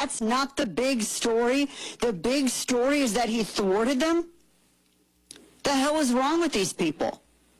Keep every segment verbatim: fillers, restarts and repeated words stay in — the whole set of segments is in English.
That's not the big story. The big story is that he thwarted them. The hell is wrong with these people?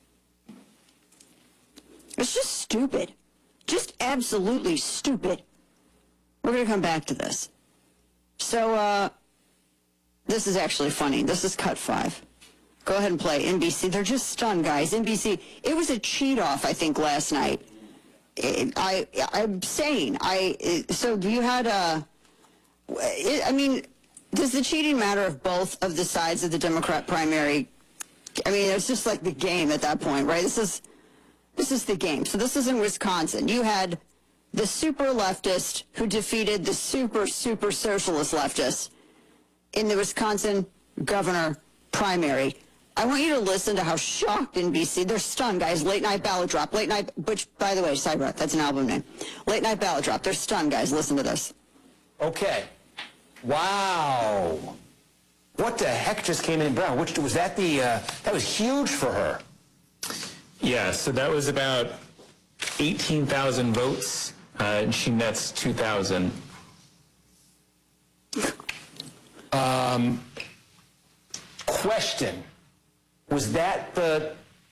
It's just stupid. Just absolutely stupid. We're going to come back to this. So, uh, this is actually funny. This is cut five. Go ahead and play N B C. They're just stunned, guys. N B C, it was a cheat-off, I think, last night. It, I, I'm saying, I, it, so you had a, it, I mean, does the cheating matter if both of the sides of the Democrat primary, I mean, it's just like the game at that point, right? This is, this is the game. So this is in Wisconsin. You had the super leftist who defeated the super, super socialist leftist in the Wisconsin governor primary. I want you to listen to how shocked N B C, they're stunned, guys. Late Night Ballot Drop. Late Night, which, by the way, Cyber, that's an album name. Late Night Ballot Drop. They're stunned, guys. Listen to this. Okay. Wow. What the heck just came in Brown? Which, was that the, uh, that was huge for her. Yeah, so that was about eighteen thousand votes, uh, and she nets two thousand. Um, question. Was that the,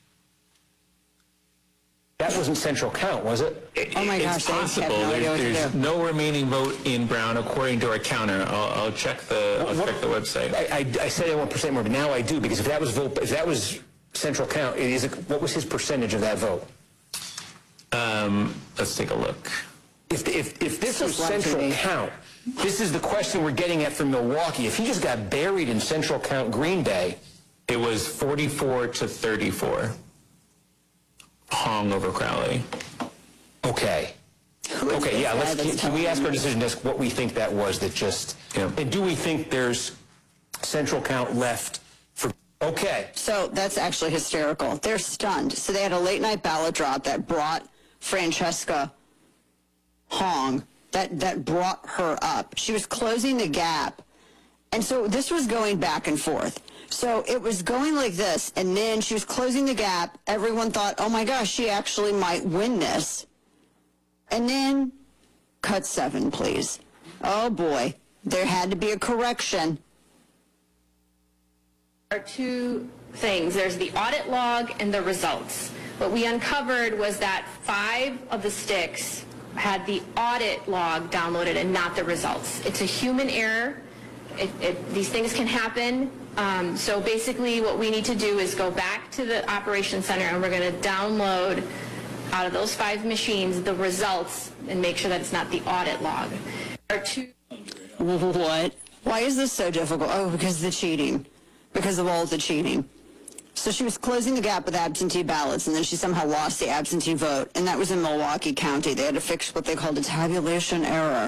that wasn't central count, was it? Oh my gosh, it's possible. no There's, there's no remaining vote in Brown according to our counter. I'll, I'll check the I'll what, check the website. I, I, I said I want percent more, but now I do, because if that was vote, if that was central count, it is a, what was his percentage of that vote? Um, let's take a look. If if if this was central count, this is the question we're getting at from Milwaukee. If he just got buried in central count Green Bay. It was forty-four to thirty-four. Hong over Crowley. Okay. Okay, yeah, let's, can, can we ask our decision desk what we think that was that just, yeah. And do we think there's central count left for, okay. So that's actually hysterical. They're stunned. So they had a late night ballot drop that brought Francesca Hong, that, that brought her up. She was closing the gap. And so this was going back and forth. So it was going like this, and then she was closing the gap. Everyone thought, oh my gosh, she actually might win this. And then, cut seven, please. Oh boy, there had to be a correction. There are two things. There's the audit log and the results. What we uncovered was that five of the sticks had the audit log downloaded and not the results. It's a human error. It, it, these things can happen. Um, so basically what we need to do is go back to the operations center, and we're going to download out of those five machines the results and make sure that it's not the audit log. There are two. What? Why is this so difficult? Oh, because of the cheating. Because of all the cheating. So she was closing the gap with absentee ballots, and then she somehow lost the absentee vote, and that was in Milwaukee County. They had to fix what they called a tabulation error.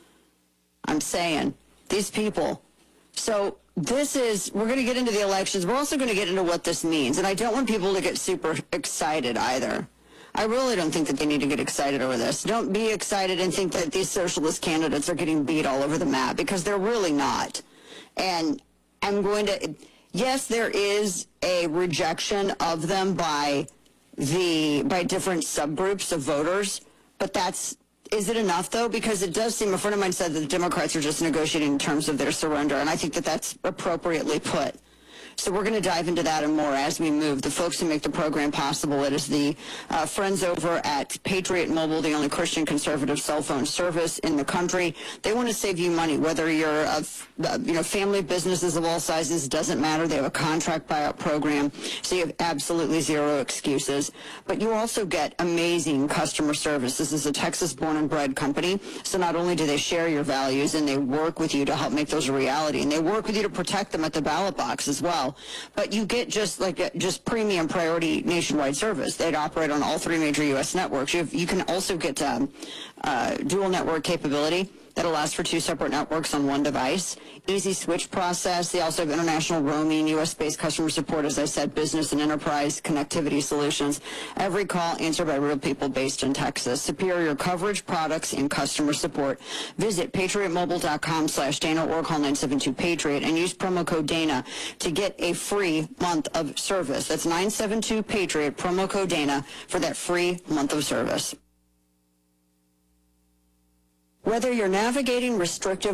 I'm saying, these people. So this is, we're going to get into the elections. We're also going to get into what this means, and I don't want people to get super excited either. I really don't think that they need to get excited over this. Don't be excited and think that these socialist candidates are getting beat all over the map, because they're really not. And I'm going to, yes, there is a rejection of them by the, by different subgroups of voters, but that's, is it enough, though? Because it does seem, a friend of mine said that the Democrats are just negotiating in terms of their surrender, and I think that that's appropriately put. So we're going to dive into that and more as we move. The folks who make the program possible, it is the uh, friends over at Patriot Mobile, the only Christian conservative cell phone service in the country. They want to save you money, whether you're a uh, you know, family businesses of all sizes, doesn't matter. They have a contract buyout program, so you have absolutely zero excuses. But you also get amazing customer service. This is a Texas-born and bred company, so not only do they share your values, and they work with you to help make those a reality, and they work with you to protect them at the ballot box as well. But you get just like a, just premium priority nationwide service. They'd operate on all three major U S networks. You, have, you can also get um, uh, dual network capability that allows for two separate networks on one device. Easy switch process. They also have international roaming, U S-based customer support, as I said, business and enterprise connectivity solutions. Every call answered by real people based in Texas. Superior coverage, products, and customer support. Visit patriot mobile dot com slash Dana or call nine seven two Patriot and use promo code Dana to get a free month of service. That's nine seven two Patriot, promo code Dana, for that free month of service. Whether you're navigating restrictive